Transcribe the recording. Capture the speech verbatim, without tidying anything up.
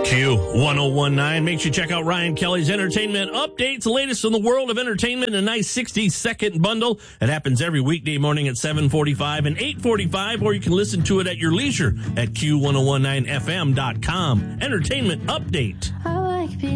Q ten nineteen makes you check out Ryan Kelly's Entertainment Updates, the latest in the world of entertainment, a nice sixty-second bundle. It happens every weekday morning at seven forty-five and eight forty-five, or you can listen to it at your leisure at Q ten nineteen F M dot com. Entertainment Update.